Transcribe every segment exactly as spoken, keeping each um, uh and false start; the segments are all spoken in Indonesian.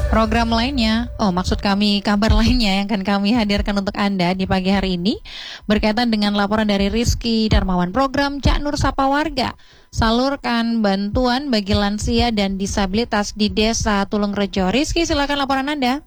Program lainnya, oh maksud kami kabar lainnya yang akan kami hadirkan untuk Anda di pagi hari ini berkaitan dengan laporan dari Rizky Darmawan. Program Cak Nur Sapa Warga, salurkan bantuan bagi lansia dan disabilitas di Desa Tulungrejo. Rizky, silakan laporan Anda.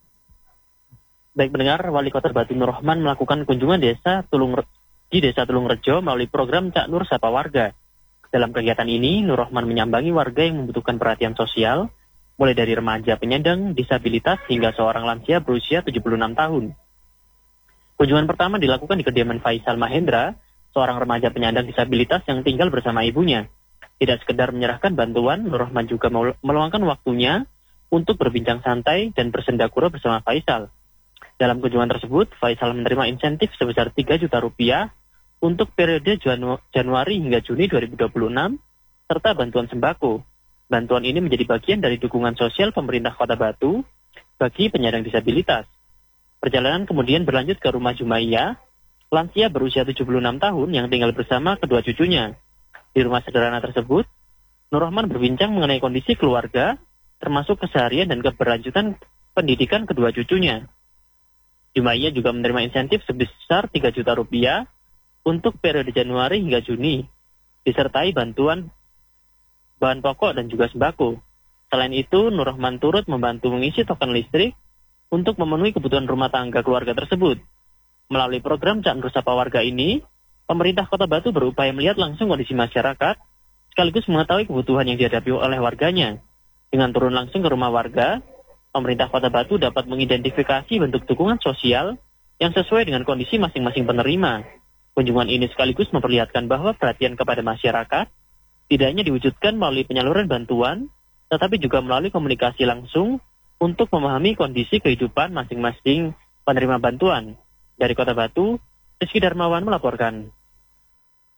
Baik pendengar, Wali Kota Batu Nur Rahman melakukan kunjungan desa Tulung di Desa Tulungrejo melalui program Cak Nur Sapa Warga. Dalam kegiatan ini, Nur Rahman menyambangi warga yang membutuhkan perhatian sosial, mulai dari remaja penyandang disabilitas hingga seorang lansia berusia tujuh puluh enam tahun. Kunjungan pertama dilakukan di kediaman Faisal Mahendra, seorang remaja penyandang disabilitas yang tinggal bersama ibunya. Tidak sekedar menyerahkan bantuan, Nur Rahman juga meluangkan waktunya untuk berbincang santai dan bersendakura bersama Faisal. Dalam kunjungan tersebut, Faisal menerima insentif sebesar tiga juta rupiah untuk periode Janu- Januari hingga Juni dua ribu dua puluh enam, serta bantuan sembako. Bantuan ini menjadi bagian dari dukungan sosial pemerintah Kota Batu bagi penyandang disabilitas. Perjalanan kemudian berlanjut ke rumah Jumaiyah, lansia berusia tujuh puluh enam tahun yang tinggal bersama kedua cucunya. Di rumah sederhana tersebut, Nur Rahman berbincang mengenai kondisi keluarga, termasuk keseharian dan keberlanjutan pendidikan kedua cucunya. Jumaiyah juga menerima insentif sebesar tiga juta rupiah untuk periode Januari hingga Juni, disertai bantuan bahan pokok dan juga sembako. Selain itu, Nur Rahman turut membantu mengisi token listrik untuk memenuhi kebutuhan rumah tangga keluarga tersebut. Melalui program Cak Nur Sapa Warga ini, pemerintah Kota Batu berupaya melihat langsung kondisi masyarakat, sekaligus mengetahui kebutuhan yang dihadapi oleh warganya. Dengan turun langsung ke rumah warga, pemerintah Kota Batu dapat mengidentifikasi bentuk dukungan sosial yang sesuai dengan kondisi masing-masing penerima. Kunjungan ini sekaligus memperlihatkan bahwa perhatian kepada masyarakat tidak hanya diwujudkan melalui penyaluran bantuan, tetapi juga melalui komunikasi langsung untuk memahami kondisi kehidupan masing-masing penerima bantuan. Dari Kota Batu, Rizky Darmawan melaporkan.